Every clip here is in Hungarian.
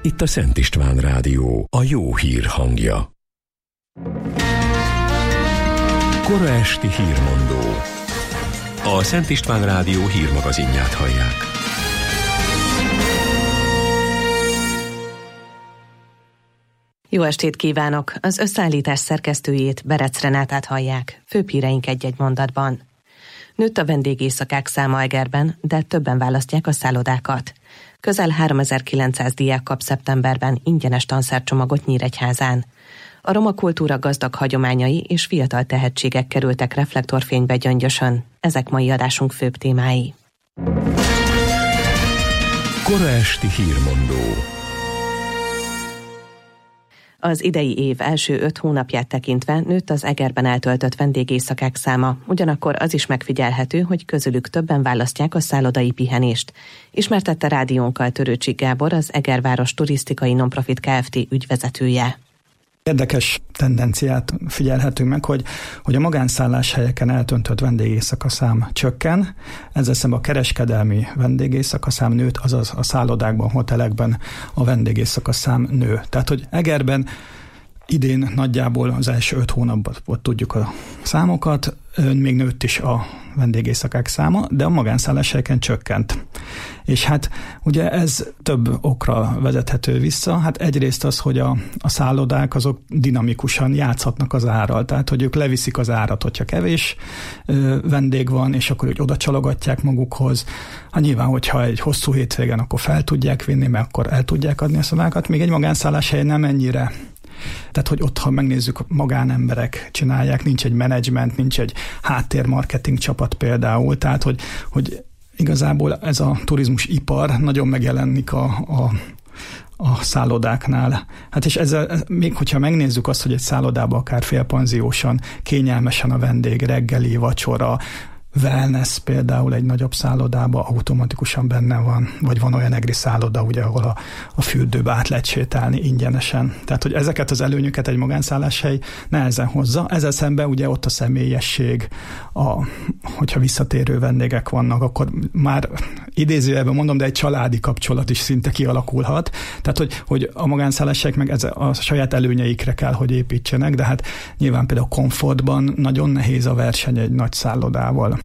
Itt a Szent István Rádió, a jó hír hangja. Kora esti hírmondó. A Szent István Rádió hírmagazinját hallják. Jó estét kívánok! Az összeállítás szerkesztőjét, Berec Renátát hallják. Főbb híreink egy-egy mondatban. Nőtt a vendégészakák száma Egerben, de többen választják a szállodákat. Közel 3900 diák kap szeptemberben ingyenes tanszercsomagot Nyíregyházán. A roma kultúra gazdag hagyományai és fiatal tehetségek kerültek reflektorfénybe Gyöngyösön. Ezek mai adásunk főbb témái. Kora esti hírmondó. Az idei év első 5 hónapját tekintve nőtt az Egerben eltöltött vendégészakák száma, ugyanakkor az is megfigyelhető, hogy közülük többen választják a szállodai pihenést. Ismertette rádiónkkal Törőcsik Gábor, az Egerváros Turisztikai Nonprofit Kft. Ügyvezetője. Érdekes tendenciát figyelhetünk meg, hogy a magánszálláshelyeken eltöltött vendégészakaszám csökken, ezzel szemben a kereskedelmi vendégészakaszám nőtt, azaz a szállodákban, hotelekben a vendégészakaszám nő. Tehát, hogy Egerben idén nagyjából az első 5 hónapban tudjuk a számokat, még nőtt is a vendégészakák száma, de a magánszálláshelyeken csökkent. És hát ugye ez több okra vezethető vissza. Hát egyrészt az, hogy a szállodák azok dinamikusan játszhatnak az árral, tehát hogy ők leviszik az árat, hogyha kevés vendég van, és akkor úgy oda csalogatják magukhoz. Nyilván, hogyha egy hosszú hétvégen, akkor fel tudják vinni, mert akkor el tudják adni a szobákat, még egy magánszálláshelye nem ennyire. Tehát, hogy ott, ha megnézzük, magánemberek csinálják, nincs egy menedzsment, nincs egy háttérmarketing csapat például, tehát, hogy igazából ez a turizmusipar nagyon megjelenik a szállodáknál. Hát és ezzel, még hogyha megnézzük azt, hogy egy szállodában akár félpanziósan, kényelmesen a vendég, reggeli, vacsora, wellness például egy nagyobb szállodában automatikusan benne van, vagy van olyan egri szálloda, ugye, ahol a fürdőbe át lehet sétálni ingyenesen. Tehát, hogy ezeket az előnyöket egy magánszálláshely nehezen hozza. Ezzel szemben ugye ott a személyesség, hogyha visszatérő vendégek vannak, akkor már idézőjelben mondom, de egy családi kapcsolat is szinte kialakulhat. Tehát, hogy a magánszálláshelyek meg a saját előnyeikre kell, hogy építsenek, de hát nyilván például a komfortban nagyon nehéz a verseny egy nagy szállodával.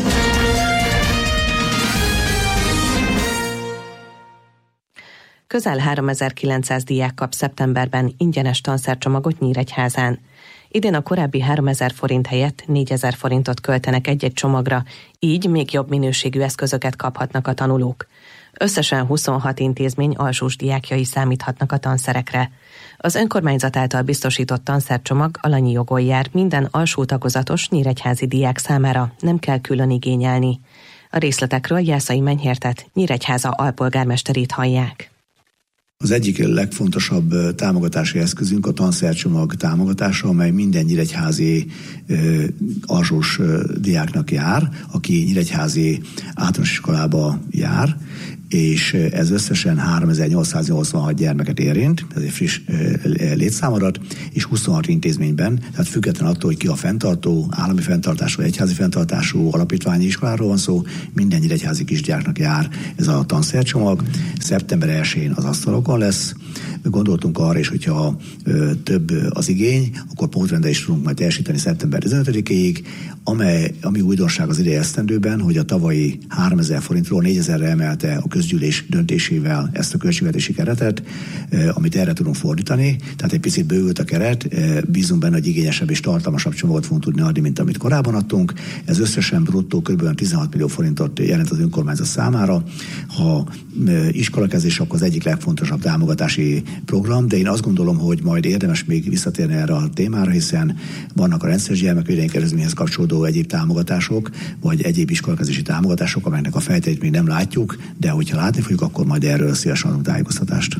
Közel 3900 diák kap szeptemberben ingyenes tanszercsomagot Nyíregyházán. Idén a korábbi 3000 forint helyett 4000 forintot költenek egy-egy csomagra, így még jobb minőségű eszközöket kaphatnak a tanulók. Összesen 26 intézmény alsós diákjai számíthatnak a tanszerekre. Az önkormányzat által biztosított tanszercsomag alanyi jogon jár minden alsó tagozatos nyíregyházi diák számára, nem kell külön igényelni. A részletekről Jászai Menyhértet, Nyíregyháza alpolgármesterét hallják. Az egyik legfontosabb támogatási eszközünk a tanszercsomag támogatása, amely minden nyíregyházi alsós diáknak jár, aki nyíregyházi általános iskolába jár, és ez összesen 3886 gyermeket érint, ez egy friss létszámadat, és 26 intézményben, tehát független attól, hogy ki a fenntartó, állami fenntartású, egyházi fenntartású alapítványi iskoláról van szó, minden nyíregyházi kisdiáknak jár ez a tanszercsomag. Szeptember 1-én az asztalokon lesz. Gondoltunk arra is, hogyha több az igény, akkor pótrendelést tudunk majd teljesíteni szeptember 15-ig, ami újdonság az idei esztendőben, hogy a tavalyi 3000 forintról 4000-re emelte a közgyűlés döntésével ezt a költségvetési keretet, amit erre tudunk fordítani, tehát egy picit bővült a keret, bízunk benne, hogy igényesebb és tartalmasabb csomagot fogunk tudni adni, mint amit korábban adtunk. Ez összesen bruttó kb. 16 millió forintot jelent az önkormányzat számára. Ha iskolakezdés, akkor az egyik legfontosabb támogatási program, de én azt gondolom, hogy majd érdemes még visszatérni erre a témára, hiszen vannak a rendszeres gyermekvédelmi kedvezményhez kapcsolódó egyéb támogatások, vagy egyéb iskolakezdési támogatások, amelynek a fejtét még nem látjuk, de hogyha látni fogjuk, akkor majd erről szívesen adunk tájékoztatást.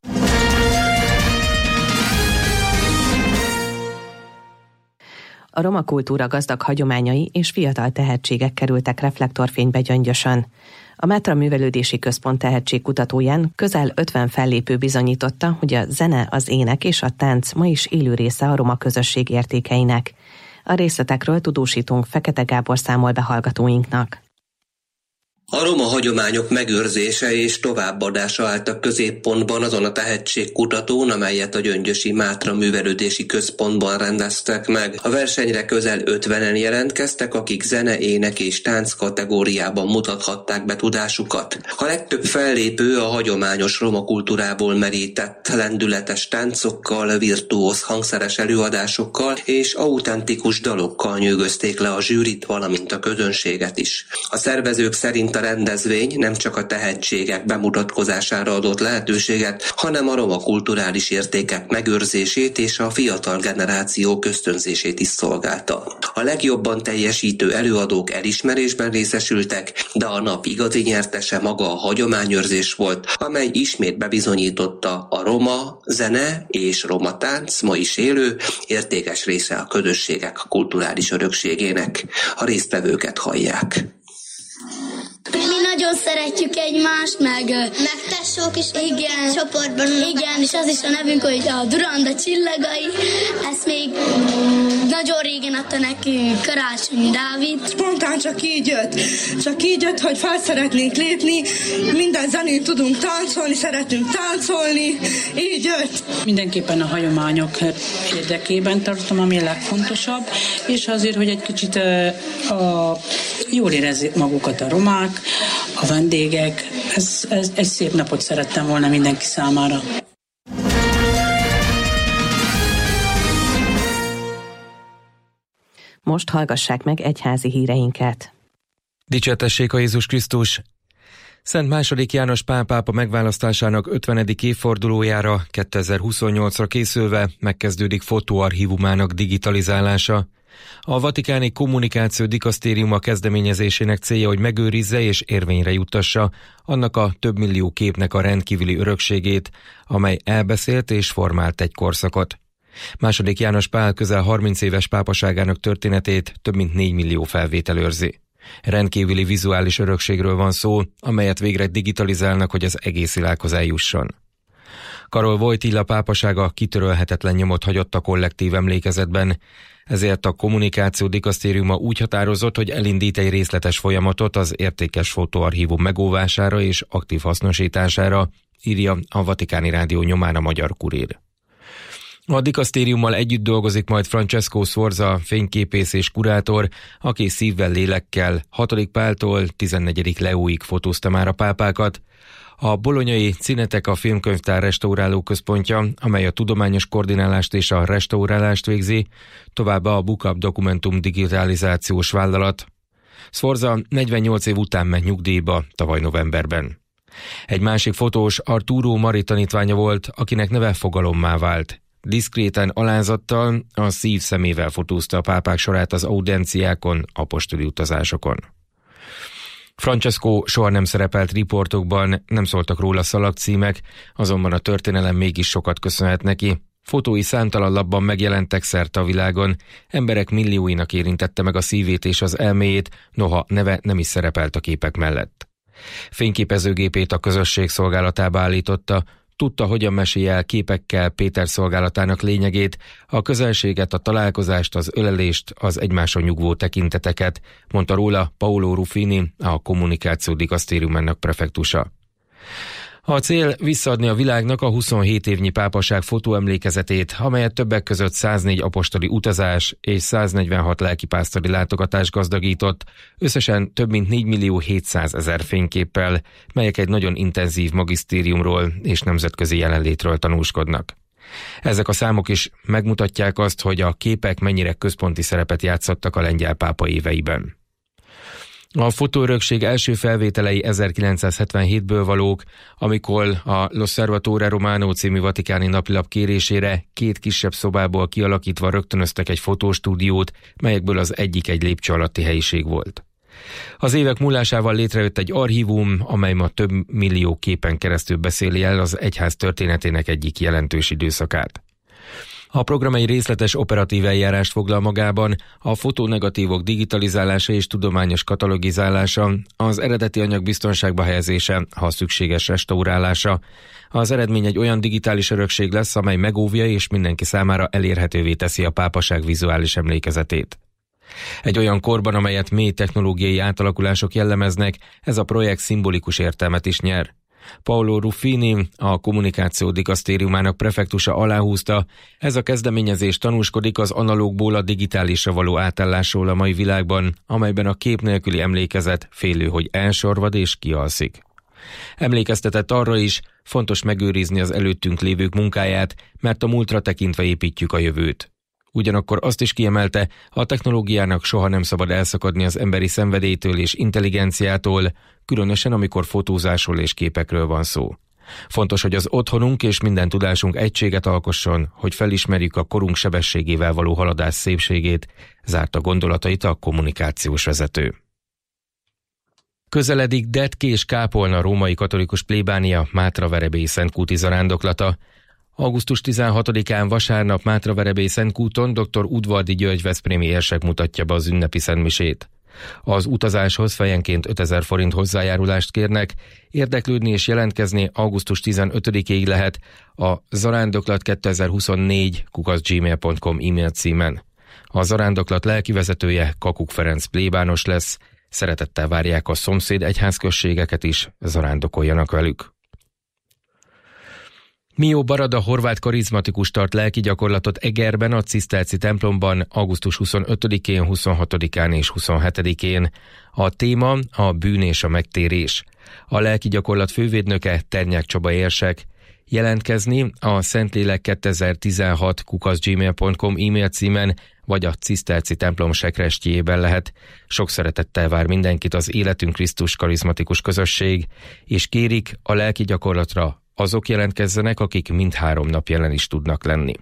A roma kultúra gazdag hagyományai és fiatal tehetségek kerültek reflektorfénybe Gyöngyösön. A Mátra Művelődési Központ tehetségkutatóján közel 50 fellépő bizonyította, hogy a zene, az ének és a tánc ma is élő része a roma közösség értékeinek. A részletekről tudósítunk Fekete Gábor számol be hallgatóinknak. A roma hagyományok megőrzése és továbbadása állt a középpontban azon a tehetségkutatón, amelyet a Gyöngyösi Mátra Művelődési Központban rendeztek meg. A versenyre közel 50-en jelentkeztek, akik zene, ének és tánc kategóriában mutathatták be tudásukat. A legtöbb fellépő a hagyományos roma kultúrából merített lendületes táncokkal, virtuóz hangszeres előadásokkal és autentikus dalokkal nyűgözték le a zsűrit, valamint a közönséget is. A szervezők szerint a rendezvény nem csak a tehetségek bemutatkozására adott lehetőséget, hanem a roma kulturális értékek megőrzését és a fiatal generáció ösztönzését is szolgálta. A legjobban teljesítő előadók elismerésben részesültek, de a nap igazi nyertese maga a hagyományőrzés volt, amely ismét bebizonyította a roma zene és roma tánc ma is élő, értékes része a közösségek kulturális örökségének. A résztvevőket hallják. Mi nagyon szeretjük egymást, meg tesók is igen, csoportban. Igen, és az is a nevünk, hogy a Duranda csillagai. Ezt még nagyon régen adta nekünk Karácsonyi Dávid. Spontán csak így jött, hogy fel szeretnénk lépni, minden zenét tudunk táncolni, szeretünk táncolni, így jött. Mindenképpen a hagyományok érdekében tartom, ami a legfontosabb, és azért, hogy egy kicsit jól érezzék magukat a romák, a vendégek. Egy szép napot szerettem volna mindenki számára. Most hallgassák meg egyházi híreinket. Dicsértessék a Jézus Krisztus! Szent II. János Pál pápa megválasztásának 50. évfordulójára 2028-ra készülve megkezdődik fotóarchívumának digitalizálása. A Vatikáni Kommunikáció Dikasztériuma kezdeményezésének célja, hogy megőrizze és érvényre juttassa annak a több millió képnek a rendkívüli örökségét, amely elbeszélt és formált egy korszakot. II. János Pál közel 30 éves pápaságának történetét több mint 4 millió felvétel őrzi. Rendkívüli vizuális örökségről van szó, amelyet végre digitalizálnak, hogy az egész világhoz eljusson. Karol Wojtyla pápasága kitörölhetetlen nyomot hagyott a kollektív emlékezetben, ezért a Kommunikáció Dikasztériuma úgy határozott, hogy elindít egy részletes folyamatot az értékes fotóarchívum megóvására és aktív hasznosítására, írja a Vatikáni Rádió nyomán a Magyar Kurír. A dikasztériummal együtt dolgozik majd Francesco Sforza, fényképész és kurátor, aki szívvel, lélekkel 6. Páltól 14. Leóig fotózta már a pápákat. A bolonyai Cineteka Filmkönyvtár restauráló központja, amely a tudományos koordinálást és a restaurálást végzi, továbbá a Bukab Dokumentum digitalizációs vállalat. Sforza 48 év után ment nyugdíjba tavaly novemberben. Egy másik fotós Arturo Mari tanítványa volt, akinek neve fogalommá vált. Diszkréten, alázattal, a szív szemével fotózta a pápák sorát az audienciákon, apostoli utazásokon. Francesco soha nem szerepelt riportokban, nem szóltak róla szalagcímek, azonban a történelem mégis sokat köszönhet neki. Fotói számtalan lapban megjelentek szerte a világon, emberek millióinak érintette meg a szívét és az elméjét, noha neve nem is szerepelt a képek mellett. Fényképezőgépét a közösség szolgálatába állította, tudta, hogyan mesélje el képekkel Péter szolgálatának lényegét, a közelséget, a találkozást, az ölelést, az egymáson nyugvó tekinteteket, mondta róla Paolo Ruffini, a Kommunikáció Dikasztériumának prefektusa. A cél visszaadni a világnak a 27 évnyi pápaság fotóemlékezetét, amelyet többek között 104 apostoli utazás és 146 lelkipásztori látogatás gazdagított, összesen több mint 4.700.000 fényképpel, melyek egy nagyon intenzív magisztériumról és nemzetközi jelenlétről tanúskodnak. Ezek a számok is megmutatják azt, hogy a képek mennyire központi szerepet játszottak a lengyel pápa éveiben. A fotóörökség első felvételei 1977-ből valók, amikor a L'Osservatore Romano című vatikáni napilap kérésére 2 kisebb szobából kialakítva rögtönöztek egy fotóstúdiót, melyekből az egyik egy lépcső alatti helyiség volt. Az évek múlásával létrejött egy archívum, amely ma több millió képen keresztül beszéli el az egyház történetének egyik jelentős időszakát. A program egy részletes operatív eljárást foglal magában, a fotónegatívok digitalizálása és tudományos katalogizálása, az eredeti anyag biztonságba helyezése, ha szükséges restaurálása. Az eredmény egy olyan digitális örökség lesz, amely megóvja és mindenki számára elérhetővé teszi a pápaság vizuális emlékezetét. Egy olyan korban, amelyet mély technológiai átalakulások jellemeznek, ez a projekt szimbolikus értelmet is nyer. Paolo Ruffini, a kommunikáció dikasztériumának prefektusa aláhúzta, ez a kezdeményezés tanúskodik az analógból a digitálisra való átállásról a mai világban, amelyben a kép nélküli emlékezet félő, hogy elsorvad és kialszik. Emlékeztetett arra is, fontos megőrizni az előttünk lévők munkáját, mert a múltra tekintve építjük a jövőt. Ugyanakkor azt is kiemelte, a technológiának soha nem szabad elszakadni az emberi szenvedélytől és intelligenciától, különösen amikor fotózásról és képekről van szó. Fontos, hogy az otthonunk és minden tudásunk egységet alkosson, hogy felismerjük a korunk sebességével való haladás szépségét, zárta gondolatait a kommunikációs vezető. Közeledik Detki és Kápolna római katolikus plébánia Mátraverebélyi Szentkúti zarándoklata. Augusztus 16-án vasárnap Mátraverebélyi Szentkúton dr. Udvardi György veszprémi érsek mutatja be az ünnepi szentmisét. Az utazáshoz fejenként 5000 forint hozzájárulást kérnek, érdeklődni és jelentkezni augusztus 15-ig lehet a zarándoklat2024@gmail.com e-mail címen. A zarándoklat lelkivezetője Kakuk Ferenc plébános lesz, szeretettel várják a szomszéd egyházközségeket is, zarándokoljanak velük. Mió Barada horvát karizmatikus tart lelki gyakorlatot Egerben, a Ciszterci templomban augusztus 25-én, 26-án és 27-én. A téma a bűn és a megtérés. A lelki gyakorlat fővédnöke Ternyák Csaba érsek. Jelentkezni a szentlélek2016@gmail.com e-mail címen vagy a Ciszterci templom sekrestjében lehet. Sok szeretettel vár mindenkit az Életünk Krisztus karizmatikus közösség, és kérik, a lelki gyakorlatra azok jelentkezzenek, akik mindhárom nap jelen is tudnak lenni.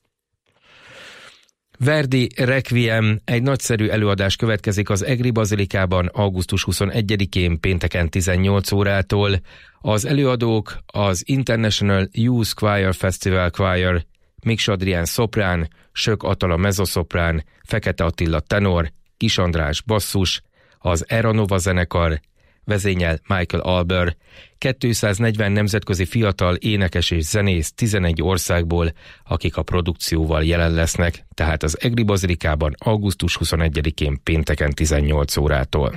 Verdi Requiem, egy nagyszerű előadás következik az Egri Bazilikában augusztus 21-én pénteken 18 órától. Az előadók az International Youth Choir Festival Choir, Miks Adrián szoprán, Sök Atala mezoszoprán, Fekete Attila tenor, Kis András basszus, az Eranova zenekar, vezényel Michael Alber, 240 nemzetközi fiatal énekes és zenész 11 országból, akik a produkcióval jelen lesznek, tehát az Egri Bazilikában augusztus 21-én pénteken 18 órától.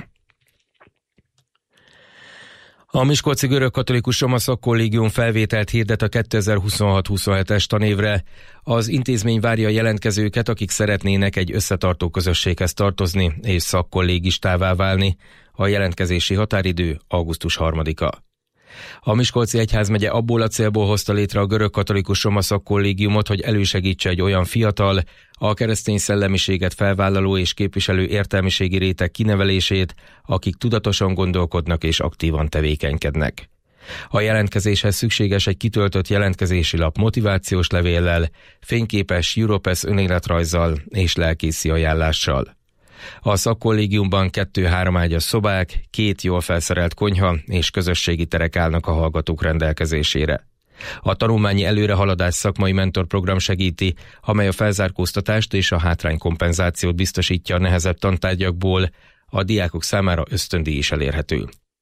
A Miskolci Görögkatolikus Roma Szakkollégium felvételt hirdet a 2026-27-es tanévre. Az intézmény várja a jelentkezőket, akik szeretnének egy összetartó közösséghez tartozni és szakkollégistává válni. A jelentkezési határidő augusztus 3-a. A Miskolci Egyházmegye abból a célból hozta létre a Görögkatolikus Roma Szakkollégiumot, hogy elősegítse egy olyan fiatal, a keresztény szellemiséget felvállaló és képviselő értelmiségi réteg kinevelését, akik tudatosan gondolkodnak és aktívan tevékenykednek. A jelentkezéshez szükséges egy kitöltött jelentkezési lap motivációs levéllel, fényképes Europass önéletrajzzal és lelkészi ajánlással. A szakkollégiumban 2-3 ágyas szobák, 2 jól felszerelt konyha és közösségi terek állnak a hallgatók rendelkezésére. A tanulmányi előrehaladás szakmai mentorprogram segíti, amely a felzárkóztatást és a hátránykompenzációt biztosítja a nehezebb tantárgyakból, a diákok számára ösztöndíj is elérhető.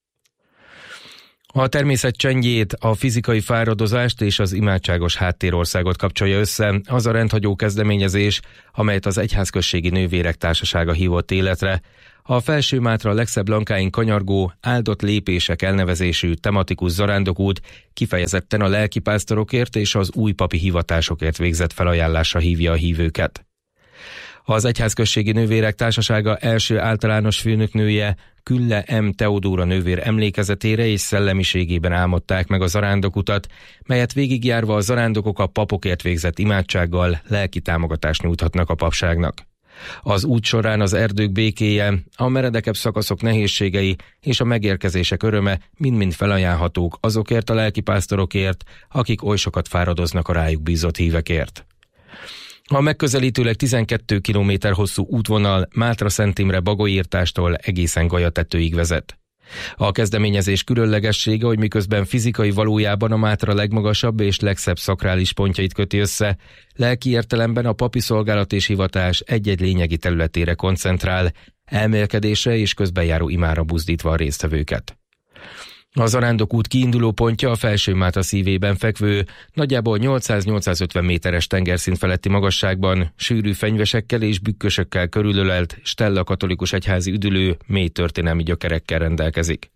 A természet csendjét, a fizikai fáradozást és az imádságos háttérországot kapcsolja össze az a rendhagyó kezdeményezés, amelyet az Egyházközségi Nővérek Társasága hívott életre. A Felső-Mátra legszebb lankáin kanyargó, áldott lépések elnevezésű tematikus zarándokút kifejezetten a lelkipásztorokért és az új papi hivatásokért végzett felajánlásra hívja a hívőket. Az Egyházközségi Nővérek Társasága első általános főnöknője, Külle M. Teodóra nővér emlékezetére és szellemiségében álmodták meg a zarándokutat, melyet végigjárva a zarándokok a papokért végzett imádsággal lelki támogatást nyújthatnak a papságnak. Az út során az erdők békéje, a meredekebb szakaszok nehézségei és a megérkezések öröme mind-mind felajánlhatók azokért a lelkipásztorokért, akik oly sokat fáradoznak a rájuk bízott hívekért. A megközelítőleg 12 km hosszú útvonal Mátra-Szent Imre Bagolyirtástól egészen Galyatetőig vezet. A kezdeményezés különlegessége, hogy miközben fizikai valójában a Mátra legmagasabb és legszebb szakrális pontjait köti össze, lelki értelemben a papi szolgálat és hivatás egy-egy lényegi területére koncentrál, elmélkedésre és közbenjáró imára buzdítva a résztvevőket. A Zarándokút kiinduló pontja a Felső-Mátra szívében fekvő, nagyjából 800-850 méteres tengerszint feletti magasságban, sűrű fenyvesekkel és bükkösökkel körülölelt Stella katolikus egyházi üdülő mély történelmi gyökerekkel rendelkezik.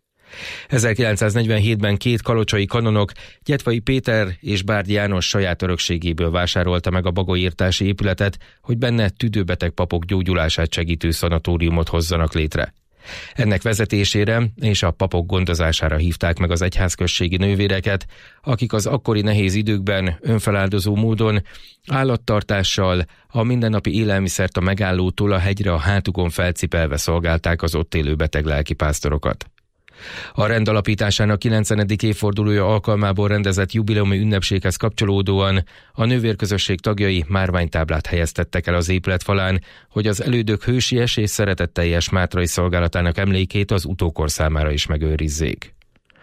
1947-ben két kalocsai kanonok, Gyetvai Péter és Bárd János saját örökségéből vásárolta meg a bagolyirtási épületet, hogy benne tüdőbeteg papok gyógyulását segítő szanatóriumot hozzanak létre. Ennek vezetésére és a papok gondozására hívták meg az egyházközségi nővéreket, akik az akkori nehéz időkben önfeláldozó módon állattartással, a mindennapi élelmiszert a megállótól a hegyre a hátukon felcipelve szolgálták az ott élő beteg lelkipásztorokat. A rend alapításának 90. évfordulója alkalmából rendezett jubileumi ünnepséghez kapcsolódóan a nővérközösség tagjai márványtáblát helyeztettek el az épület falán, hogy az elődök hősies és szeretetteljes mátrai szolgálatának emlékét az utókor számára is megőrizzék.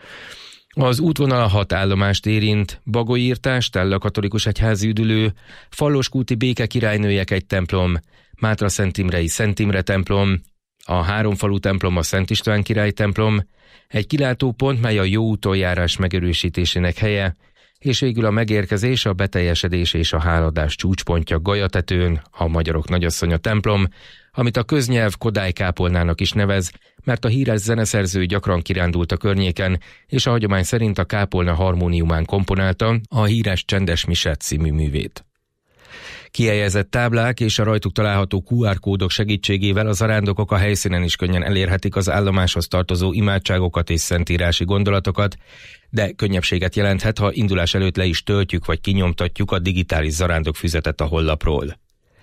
Az útvonal 6 állomást érint: Bagolyirtás, Stella katolikus egyházi üdülő, Falloskúti Béke királynőjek egy templom, Mátra-Szentimrei Szent Imre templom, a Háromfalu templom, a Szent István király templom, egy kilátópont, mely a jó úton járás megerősítésének helye, és végül a megérkezés, a beteljesedés és a háladás csúcspontja Galyatetőn, a Magyarok Nagyasszonya templom, amit a köznyelv Kodály kápolnának is nevez, mert a híres zeneszerző gyakran kirándult a környéken, és a hagyomány szerint a kápolna harmóniumán komponálta a híres Csendes Mise című művét. Kihelyezett táblák és a rajtuk található QR kódok segítségével a zarándokok a helyszínen is könnyen elérhetik az állomáshoz tartozó imádságokat és szentírási gondolatokat, de könnyebbséget jelenthet, ha indulás előtt le is töltjük vagy kinyomtatjuk a digitális zarándokfüzetet a honlapról.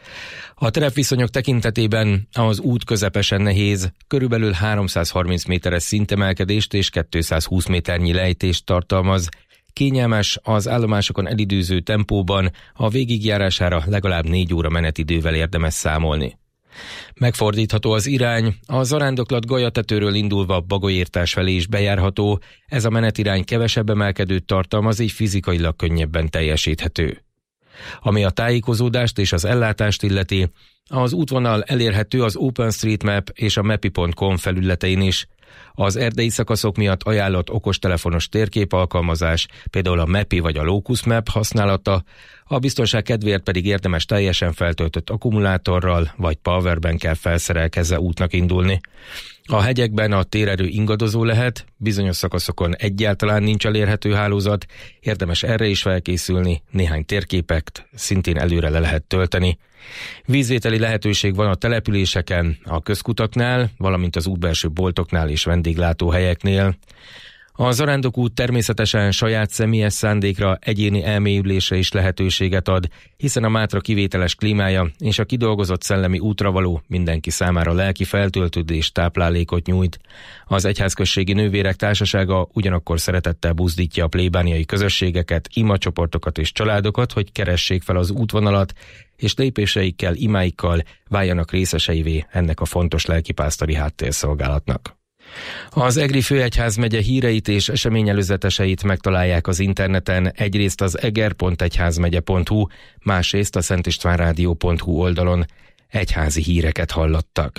A terepviszonyok tekintetében az út közepesen nehéz, körülbelül 330 méteres szintemelkedést és 220 méternyi lejtést tartalmaz. Kényelmes, az állomásokon elidőző tempóban, a végigjárására legalább 4 óra menetidővel érdemes számolni. Megfordítható az irány, a zarándoklat Galyatetőről indulva Bagolyirtás felé is bejárható, ez a menetirány kevesebb emelkedőt tartalmaz, így fizikailag könnyebben teljesíthető. Ami a tájékozódást és az ellátást illeti, az útvonal elérhető az OpenStreetMap és a mapi.com felületein is. Az erdei szakaszok miatt ajánlott okostelefonos térképalkalmazás, például a Mapi vagy a Locus Map használata, a biztonság kedvéért pedig érdemes teljesen feltöltött akkumulátorral vagy powerbankkel felszerelkezve útnak indulni. A hegyekben a térerő ingadozó lehet, bizonyos szakaszokon egyáltalán nincs elérhető hálózat, érdemes erre is felkészülni, néhány térképet szintén előre le lehet tölteni. Vízvételi lehetőség van a településeken, a közkutaknál, valamint az útbelső boltoknál és vendéglátóhelyeknél. A Zarándokút természetesen saját személyes szándékra, egyéni elmélyülésre is lehetőséget ad, hiszen a Mátra kivételes klímája és a kidolgozott szellemi útra való mindenki számára lelki feltöltődést, táplálékot nyújt. Az Egyházközségi Nővérek Társasága ugyanakkor szeretettel buzdítja a plébániai közösségeket, imacsoportokat és családokat, hogy keressék fel az útvonalat, és lépéseikkel, imáikkal váljanak részeseivé ennek a fontos lelkipásztori háttérszolgálatnak. Az Egri Főegyházmegye híreit és eseményelőzeteseit megtalálják az interneten, egyrészt az eger.egyházmegye.hu, másrészt a szentistvánrádió.hu oldalon. Egyházi híreket hallottak.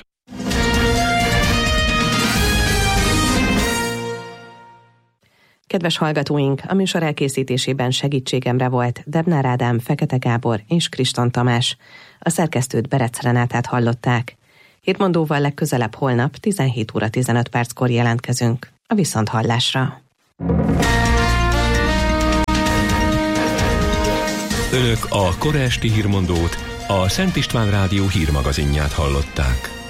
Kedves hallgatóink, a műsor elkészítésében segítségemre volt Debnár Ádám, Fekete Gábor és Kriston Tamás. A szerkesztőt Berec Renátát hallották. Hírmondóval legközelebb holnap 17 óra 15 perckor jelentkezünk. A viszonthallásra. Önök a kora esti hírmondót, a Szent István Rádió hírmagazinját hallották.